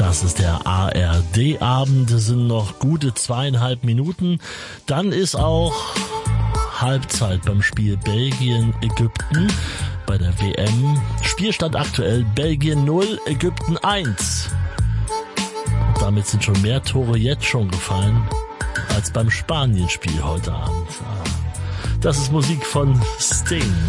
Das ist der ARD-Abend. Es sind noch gute 2,5 Minuten. Dann ist auch Halbzeit beim Spiel Belgien-Ägypten bei der WM. Spielstand aktuell Belgien 0, Ägypten 1. Und damit sind schon mehr Tore jetzt schon gefallen als beim Spanien-Spiel heute Abend. Das ist Musik von Sting.